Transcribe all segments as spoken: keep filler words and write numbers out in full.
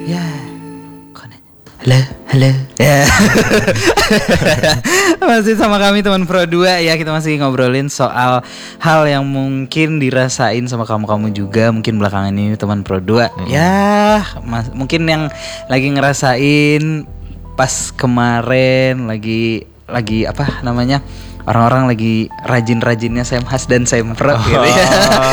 Ya, konen. Halo, halo. Ya. Masih sama kami teman Pro dua ya. Kita masih ngobrolin soal hal yang mungkin dirasain sama kamu-kamu juga. Mungkin belakangan ini teman Pro dua. Hmm. Ya, mas, mungkin yang lagi ngerasain pas kemarin lagi lagi apa namanya? Orang-orang lagi rajin-rajinnya Semhas dan Sempro oh. gitu ya.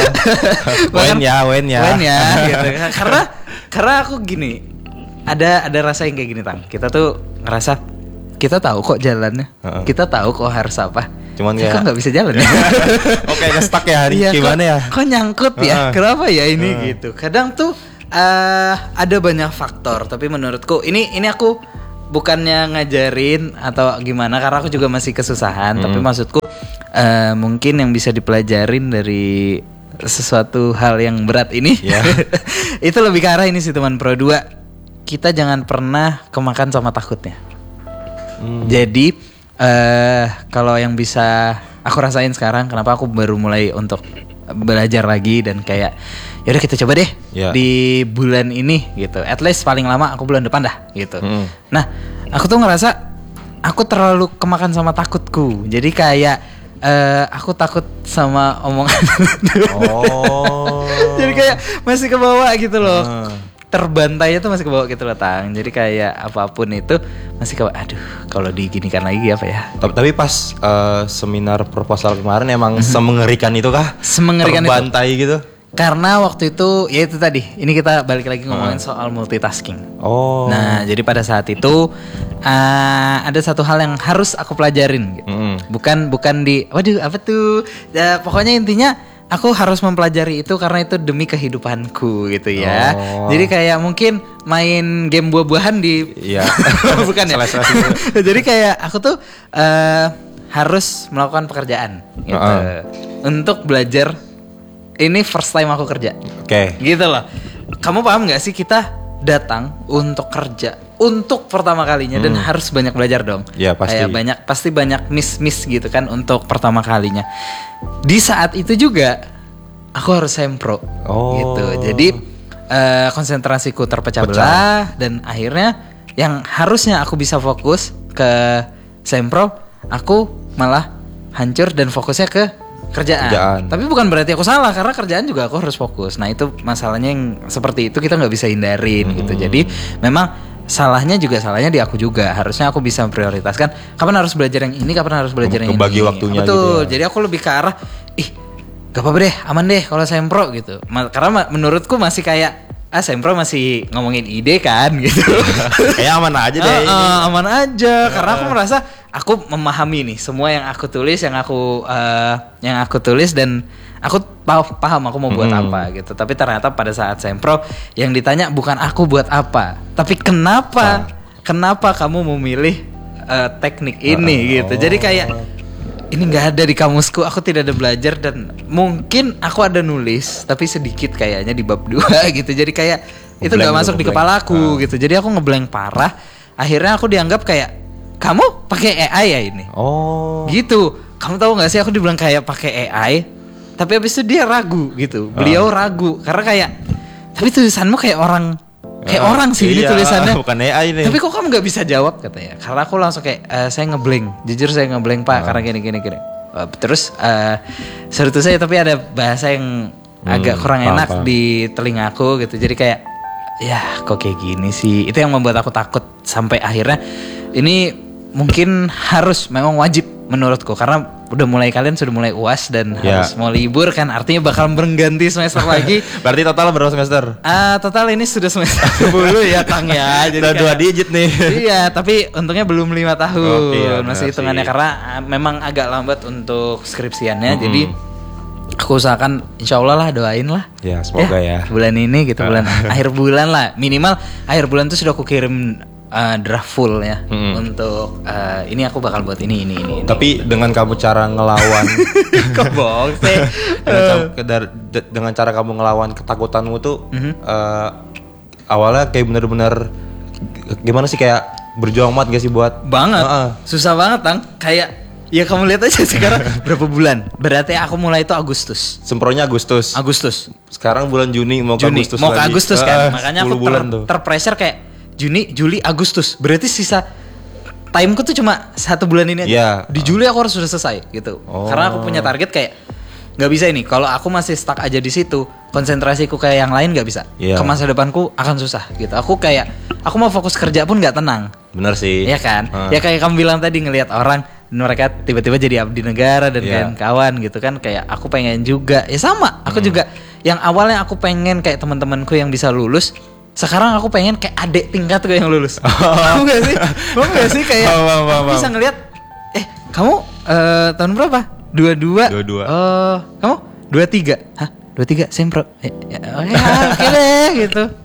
Wen ya, wen ya. Wen ya gitu. Karena karena aku gini, ada ada rasa yang kayak gini, Tang. Kita tuh ngerasa kita tahu kok jalannya. Uh-uh. Kita tahu kok harus apa. Cuman ya, kok nggak bisa jalan ya. Oke, nge-stuck ya hari iya, gimana kok, ya? Kok nyangkut ya? Uh-uh. Kenapa ya ini uh-uh. gitu. Kadang tuh uh, ada banyak faktor, tapi menurutku ini ini aku bukannya ngajarin atau gimana, karena aku juga masih kesusahan. Hmm. Tapi maksudku uh, mungkin yang bisa dipelajarin dari sesuatu hal yang berat ini yeah. itu lebih ke arah ini sih teman Pro dua. Kita jangan pernah kemakan sama takutnya. Hmm. Jadi uh, kalau yang bisa aku rasain sekarang, kenapa aku baru mulai untuk belajar lagi dan kayak yaudah kita coba deh yeah. di bulan ini gitu. At least paling lama aku bulan depan dah gitu. Mm. Nah, aku tuh ngerasa aku terlalu kemakan sama takutku. Jadi kayak uh, aku takut sama omongan. Oh. Jadi kayak masih ke bawah gitu loh. Uh. Terbantainya tuh masih ke bawah gitu loh, Tang. Jadi kayak apapun itu masih ke aduh, kalau diginikan lagi apa ya. Tapi pas uh, seminar proposal kemarin emang mm-hmm. semengerikan itu kah? Semengerikan terbantai itu. gitu. Karena waktu itu ya itu tadi. Ini kita balik lagi ngomongin hmm. soal multitasking. Oh. Nah, jadi pada saat itu uh, ada satu hal yang harus aku pelajarin gitu. Hmm. Bukan bukan di waduh apa tuh? Ya, pokoknya intinya aku harus mempelajari itu karena itu demi kehidupanku gitu ya. Oh. Jadi kayak mungkin main game buah-buahan di iya. bukan ya. Jadi kayak aku tuh uh, harus melakukan pekerjaan gitu. Uh-uh. Untuk belajar. Ini first time aku kerja. Oke. Okay. Gitu loh. Kamu paham gak sih kita datang untuk kerja untuk pertama kalinya hmm. dan harus banyak belajar dong. Ya pasti. Kayak banyak pasti banyak miss-miss gitu kan untuk pertama kalinya. Di saat itu juga aku harus sempro. Oh. Gitu. Jadi uh, konsentrasiku terpecah belah dan akhirnya yang harusnya aku bisa fokus ke sempro, aku malah hancur dan fokusnya ke Kerjaan. kerjaan. Tapi bukan berarti aku salah, karena kerjaan juga aku harus fokus. Nah itu masalahnya yang seperti itu kita nggak bisa hindarin hmm. gitu. Jadi memang salahnya juga salahnya di aku juga. Harusnya aku bisa memprioritaskan kapan harus belajar yang ini, kapan harus belajar yang ini. Kebagi waktunya. Betul. Gitu ya. Jadi aku lebih ke arah, ih gak apa-apa deh, aman deh kalau sempro gitu. Karena menurutku masih kayak ah sempro masih ngomongin ide kan gitu. Kayak aman aja deh. Uh, uh, aman aja. Karena aku merasa aku memahami nih semua yang aku tulis, yang aku uh, yang aku tulis dan aku tahu paham aku mau buat hmm. apa gitu. Tapi ternyata pada saat sempro yang ditanya bukan aku buat apa, tapi kenapa? Ah. Kenapa kamu memilih uh, teknik ini uh, gitu. Oh. Jadi kayak ini nggak ada di kamusku, aku tidak ada belajar dan mungkin aku ada nulis tapi sedikit kayaknya di bab dua gitu. Jadi kayak itu nggak masuk di kepalaku uh. gitu. Jadi aku ngeblank parah. Akhirnya aku dianggap kayak kamu pakai A I ya ini. Oh. Gitu. Kamu tahu nggak sih aku dibilang kayak pakai A I, tapi habis itu dia ragu gitu. Beliau uh. ragu karena kayak tapi tulisanmu kayak orang kayak uh, orang sih iya, ini tulisannya. Bukan A I nih. Tapi kok kamu nggak bisa jawab katanya? Karena aku langsung kayak uh, saya ngeblank. Jujur saya ngeblank Pak uh. karena gini gini gini. Uh, terus uh, serutu saya tapi ada bahasa yang hmm, agak kurang enak apa. Di telingaku gitu. Jadi kayak ya kok kayak gini sih. Itu yang membuat aku takut sampai akhirnya ini mungkin harus memang wajib menurutku karena udah mulai kalian sudah mulai U A S dan yeah. harus mau libur kan artinya bakal berganti semester lagi. Berarti total berapa semester? Ah uh, total ini sudah semester sepuluh ya Tang ya. Jadi udah dua digit nih. Iya tapi untungnya belum lima tahun okay, ya, masih hitungannya karena uh, memang agak lambat untuk skripsiannya. Mm-hmm. Jadi aku usahakan insya Allah lah doain lah. Ya semoga ya. ya. Bulan ini gitu bulan akhir bulan lah minimal akhir bulan tuh sudah aku kirim Uh, draft full ya hmm. untuk uh, ini aku bakal buat ini ini ini. Tapi ini. Dengan kamu cara ngelawan, kok bohong sih? dengan, uh. dengan cara kamu ngelawan ketakutanmu tuh mm-hmm. uh, awalnya kayak benar-benar gimana sih kayak berjuang banget gak sih buat? Banget, uh-uh. susah banget Tang. Kayak Ya kamu lihat aja sekarang berapa bulan. Berarti aku mulai itu Agustus. Sempronya Agustus. Agustus. Sekarang bulan Juni mau ke Juni. Agustus Mau ke lagi. Agustus kan. Ah, Makanya aku sepuluh bulan ter, tuh. terpressure kayak Juni, Juli, Agustus. Berarti sisa timeku tuh cuma satu bulan ini aja. Iya. Di Juli aku harus sudah selesai gitu. Oh. Karena aku punya target kayak nggak bisa ini. Kalau aku masih stuck aja di situ, konsentrasiku kayak yang lain nggak bisa. Iya. Ke masa depanku akan susah gitu. Aku kayak aku mau fokus kerja pun nggak tenang. Bener sih. Iya kan? Ah. Ya kayak kamu bilang tadi ngelihat orang mereka tiba-tiba jadi abdi negara dan Iya. kawan-kawan gitu kan, kayak aku pengen juga. Ya sama, aku Hmm. juga yang awalnya aku pengen kayak teman-temanku yang bisa lulus, sekarang aku pengen kayak adik tingkatku yang lulus. Kamu gak sih? Kamu gak sih kayak Paham, paham, aku paham. bisa ngelihat eh kamu eh, tahun berapa? Dua-dua. Dua-dua. Oh, kamu dua tiga. Hah? Dua tiga sempro. Eh, ya, oh ya, oke deh gitu.